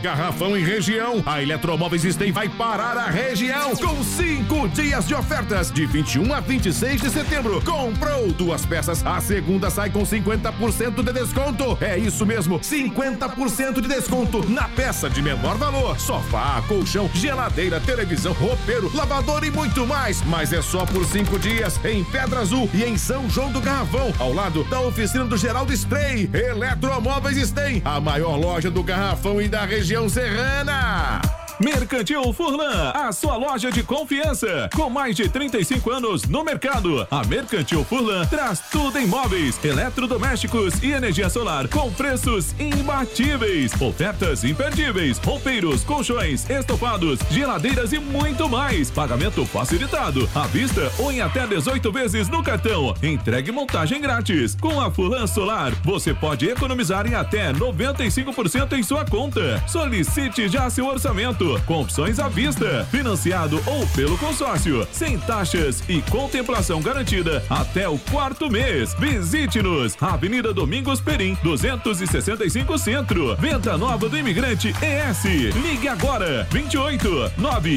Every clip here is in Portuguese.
Garrafão e região. A Eletromóveis Esteim vai parar a região com 5 dias de ofertas de 21 a 26 de setembro. Comprou 2 peças, a segunda sai com 50% de desconto. É isso mesmo, 50% de desconto na peça de menor valor. Sofá, colchão, geladeira, televisão, roupeiro, lavador e muito mais. Mas é só por 5 dias em Pedra Azul e em São João do Garrafão, ao lado da oficina do Geraldo Stray. Eletromóveis Esteim, a maior loja do Garrafão e da região serrana. Mercantil Furlan, a sua loja de confiança, com mais de 35 anos no mercado. A Mercantil Furlan traz tudo em móveis, eletrodomésticos e energia solar com preços imbatíveis, ofertas imperdíveis, roupeiros, colchões, estofados, geladeiras e muito mais. Pagamento facilitado, à vista ou em até 18 vezes no cartão. Entregue e montagem grátis. Com a Furlan Solar, você pode economizar em até 95% em sua conta. Solicite já seu orçamento, com opções à vista, financiado ou pelo consórcio, sem taxas e contemplação garantida até o 4º mês. Visite-nos, Avenida Domingos Perim, 265 Centro, Venda Nova do Imigrante ES. Ligue agora, 28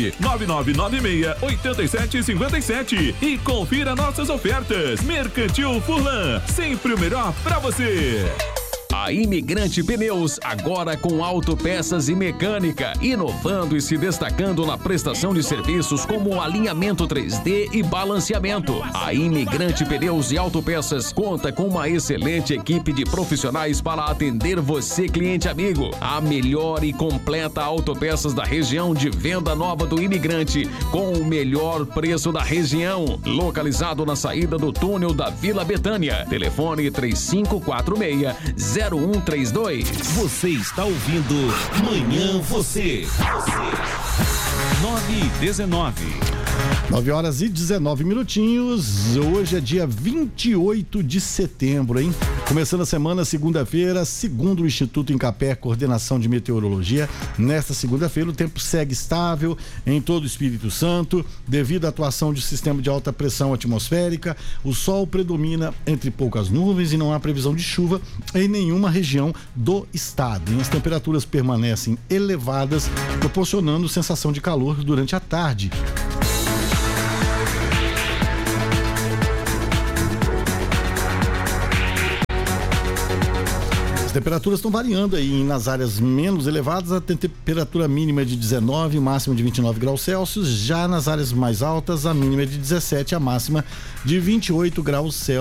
99996 8757 e confira nossas ofertas. Mercantil Furlan, sempre o melhor pra você. A Imigrante Pneus, agora com autopeças e mecânica, inovando e se destacando na prestação de serviços como alinhamento 3D e balanceamento. A Imigrante Pneus e Autopeças conta com uma excelente equipe de profissionais para atender você, cliente amigo. A melhor e completa autopeças da região de Venda Nova do Imigrante, com o melhor preço da região. Localizado na saída do túnel da Vila Betânia. Telefone 3546-0132. Você está ouvindo Manhã Você. 9h19. 9h19. Hoje é dia 28 de setembro, hein? Começando a semana, segunda-feira, segundo o Instituto Incapé, Coordenação de Meteorologia. Nesta segunda-feira, o tempo segue estável em todo o Espírito Santo, devido à atuação de sistema de alta pressão atmosférica. O sol predomina entre poucas nuvens e não há previsão de chuva em nenhuma região do estado. E as temperaturas permanecem elevadas, proporcionando sensação de calor durante a tarde. As temperaturas estão variando aí. Nas áreas menos elevadas, a temperatura mínima é de 19, máxima de 29 graus Celsius. Já nas áreas mais altas, a mínima é de 17, a máxima de 28 graus Celsius.